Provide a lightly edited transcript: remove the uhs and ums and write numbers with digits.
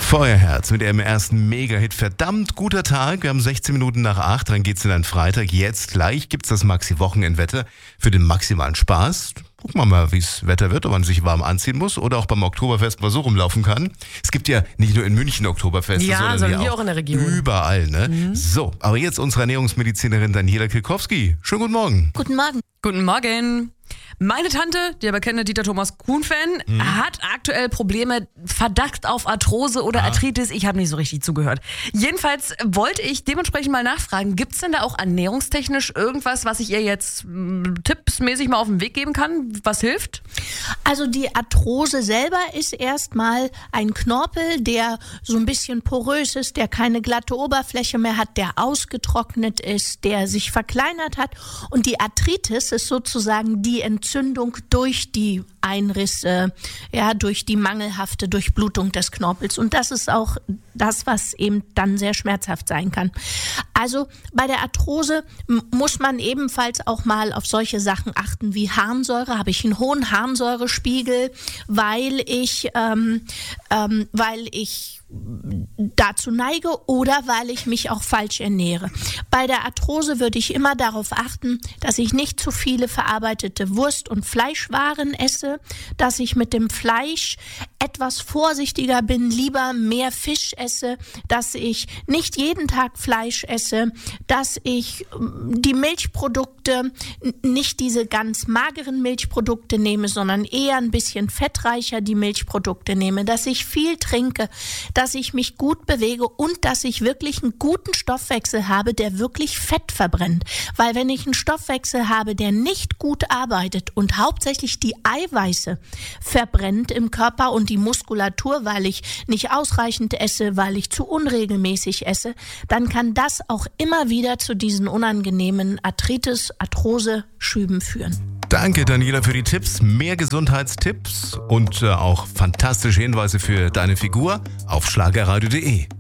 Feuerherz mit ihrem ersten Mega-Hit. Verdammt guter Tag. Wir haben 16 Minuten nach 8. Dann geht's in einen Freitag. Jetzt gleich gibt's das Maxi-Wochenendwetter für den maximalen Spaß. Gucken wir mal, wie es Wetter wird, ob man sich warm anziehen muss oder auch beim Oktoberfest mal so rumlaufen kann. Es gibt ja nicht nur in München Oktoberfeste, sondern hier auch in der Region. Überall, ne? So, aber jetzt unsere Ernährungsmedizinerin Daniela Kilkowski. Schönen guten Morgen. Guten Morgen. Guten Morgen. Meine Tante, die aber kennt, Dieter Thomas Kuhn-Fan, hat aktuell Probleme, Verdacht auf Arthrose oder Arthritis. Ich habe nicht so richtig zugehört. Jedenfalls wollte ich dementsprechend mal nachfragen, gibt es denn da auch ernährungstechnisch irgendwas, was ich ihr jetzt tippsmäßig mal auf den Weg geben kann, was hilft? Also die Arthrose selber ist erstmal ein Knorpel, der so ein bisschen porös ist, der keine glatte Oberfläche mehr hat, der ausgetrocknet ist, der sich verkleinert hat. Und die Arthritis ist sozusagen die Entzündung durch die Einrisse, durch die mangelhafte Durchblutung des Knorpels. Und das ist auch das, was eben dann sehr schmerzhaft sein kann. Also bei der Arthrose muss man ebenfalls auch mal auf solche Sachen achten wie Harnsäure. Habe ich einen hohen Harnsäurespiegel, weil ich dazu neige oder weil ich mich auch falsch ernähre. Bei der Arthrose würde ich immer darauf achten, dass ich nicht zu viele verarbeitete Wurst- und Fleischwaren esse, dass ich mit dem Fleisch etwas vorsichtiger bin, lieber mehr Fisch esse, dass ich nicht jeden Tag Fleisch esse, dass ich die Milchprodukte, nicht diese ganz mageren Milchprodukte nehme, sondern eher ein bisschen fettreicher die Milchprodukte nehme, dass ich viel trinke, dass ich mich gut bewege und dass ich wirklich einen guten Stoffwechsel habe, der wirklich Fett verbrennt. Weil wenn ich einen Stoffwechsel habe, der nicht gut arbeitet und hauptsächlich die Eiweiße verbrennt im Körper und die Muskulatur, weil ich nicht ausreichend esse, weil ich zu unregelmäßig esse, dann kann das auch immer wieder zu diesen unangenehmen Arthritis-Arthrose-Schüben führen. Danke, Daniela, für die Tipps. Mehr Gesundheitstipps und auch fantastische Hinweise für deine Figur auf schlagerradio.de.